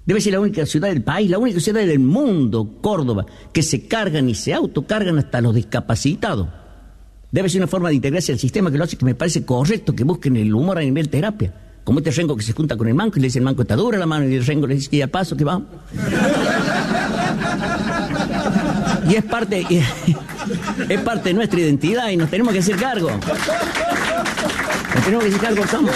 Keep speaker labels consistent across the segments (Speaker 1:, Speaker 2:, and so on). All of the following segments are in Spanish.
Speaker 1: Debe ser la única ciudad del país, la única ciudad del mundo, Córdoba, que se cargan y se autocargan hasta los discapacitados. Debe ser una forma de integrarse al sistema que lo hace, que me parece correcto, que busquen el humor a nivel terapia. Como este rengo que se junta con el manco y le dice el manco está dura la mano y el rengo le dice que ya paso, que vamos. Y es parte de nuestra identidad y nos tenemos que hacer cargo. Nos tenemos que hacer cargo, somos.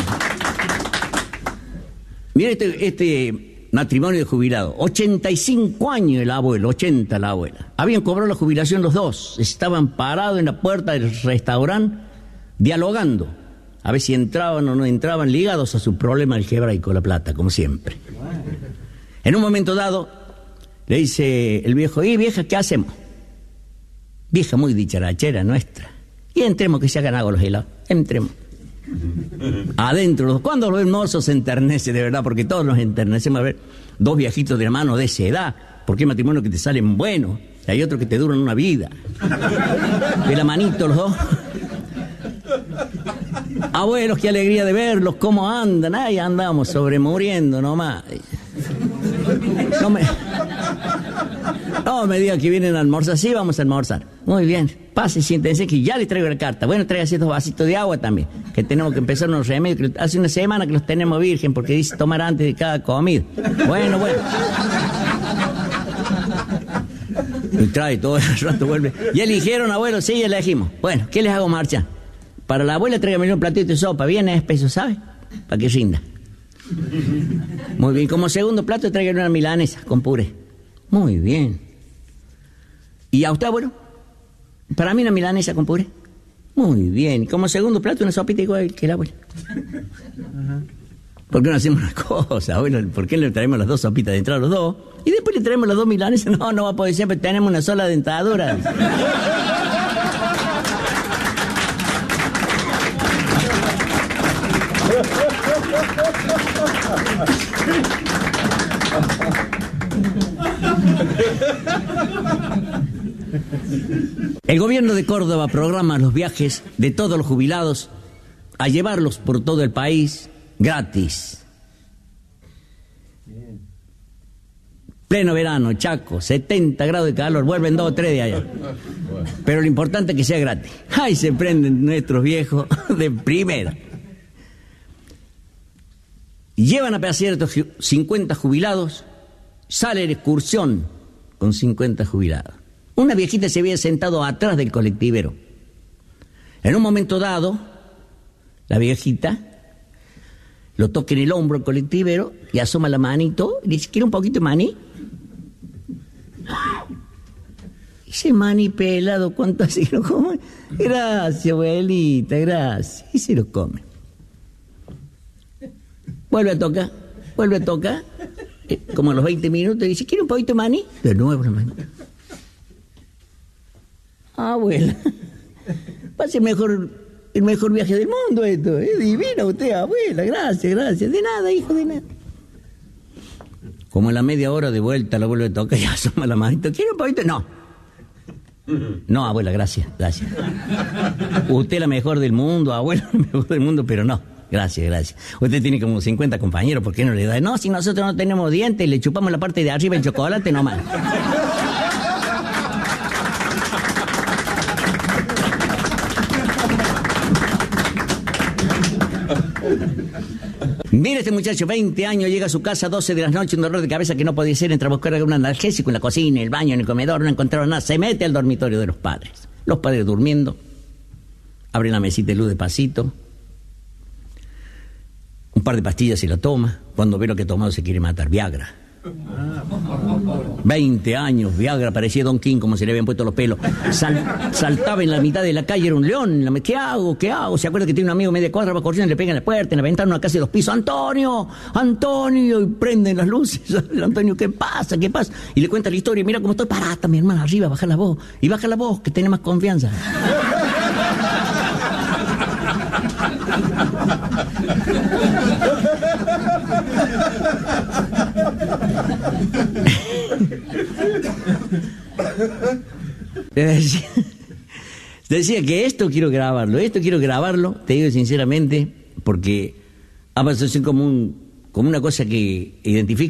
Speaker 1: Mira este matrimonio de jubilados. 85 años el abuelo, 80 la abuela. Habían cobrado la jubilación los dos. Estaban parados en la puerta del restaurante dialogando. A ver si entraban o no entraban, ligados a su problema algebraico, la plata, como siempre. En un momento dado, le dice el viejo, ¿y vieja, qué hacemos? Vieja muy dicharachera nuestra. Y entremos, que se hagan agua los helados. Entremos. Adentro. Cuando los hermosos se enternece, de verdad, porque todos nos enternecemos a ver dos viejitos de la mano de esa edad. Porque hay matrimonios que te salen buenos, y hay otros que te duran una vida. De la manito los dos. Abuelos, qué alegría de verlos, cómo andan. Ay, andamos sobremuriendo nomás. No me digan que vienen a almorzar. Sí, vamos a almorzar. Muy bien. Pase, siéntense que ya les traigo la carta. Bueno, tráigase 2 vasitos de agua también, que tenemos que empezar unos remedios. Hace una semana que los tenemos virgen, porque dice tomar antes de cada comida. Bueno. Y trae todo el rato, vuelve. ¿Ya eligieron, abuelo? Sí, ya elegimos. Bueno, ¿qué les hago marcha? Para la abuela tráigame un platito de sopa, bien espeso, ¿sabe? Para que rinda. Muy bien, como segundo plato tráigame una milanesa con puré. Muy bien. ¿Y a usted, abuelo? Para mí una milanesa con puré. Muy bien. Como segundo plato una sopita igual que el abuelo. ¿Por qué no hacemos una cosa, abuelo? ¿Por qué le traemos las 2 sopitas de entrada a los dos? Y después le traemos las 2 milanesas. No va a poder ser, pero tenemos una sola dentadura. El gobierno de Córdoba programa los viajes de todos los jubilados a llevarlos por todo el país gratis. Pleno verano, Chaco, 70 grados de calor, vuelven 2 o 3 de allá. Pero lo importante es que sea gratis. ¡Ay, se prenden nuestros viejos de primera! Llevan a pasear estos 50 jubilados, sale la excursión con 50 jubilados. Una viejita se había sentado atrás del colectivero. En un momento dado, la viejita lo toca en el hombro al colectivero y asoma la manito y le dice, ¿quiere un poquito de maní? Ese maní pelado, ¿cuánto hace que lo come? Gracias, abuelita, gracias. Y se lo come. Vuelve a tocar, como a los 20 minutos, dice, ¿quiere un poquito de maní? De nuevo la maní. Abuela, va a ser el mejor viaje del mundo esto. Es divina usted, abuela, gracias. De nada, hijo, de nada. Como en la media hora de vuelta la vuelve a tocar y asoma la manito. ¿Quiere un poquito? No, abuela, gracias. Usted es la mejor del mundo, abuela, la mejor del mundo, pero no. Gracias. Usted tiene como 50 compañeros, ¿por qué no le da? No, si nosotros no tenemos dientes, le chupamos la parte de arriba el chocolate nomás. Mire este muchacho, 20 años, llega a su casa a 12 de la noche, un dolor de cabeza que no podía ser, entra a buscar algún analgésico en la cocina, en el baño, en el comedor, no encontraron nada, se mete al dormitorio de los padres durmiendo, abre la mesita de luz despacito, un par de pastillas se la toma, cuando ve lo que ha tomado se quiere matar, Viagra. 20 años, Viagra, parecía Don King como se le habían puesto los pelos. Saltaba en la mitad de la calle, era un león. ¿Qué hago? Se acuerda que tiene un amigo media cuadra, va corriendo, le pega en la puerta, en la ventana, una casa de 2 pisos. ¡Antonio! Y prenden las luces. Antonio, ¿qué pasa? Y le cuenta la historia, mira cómo estoy parada, mi hermana, arriba, baja la voz, que tiene más confianza. Decía que esto quiero grabarlo, te digo sinceramente, porque ha pasado a ser como una cosa que identifica